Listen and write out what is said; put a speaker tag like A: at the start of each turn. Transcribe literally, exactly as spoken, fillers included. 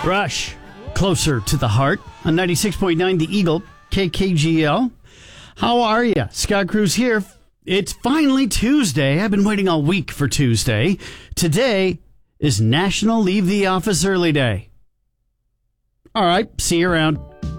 A: Rush, Closer to the Heart on ninety-six point nine The Eagle, K K G L. How are you? Scott Cruz here. It's finally Tuesday. I've been waiting all week for Tuesday. Today is National Leave the Office Early Day. All right, see you around.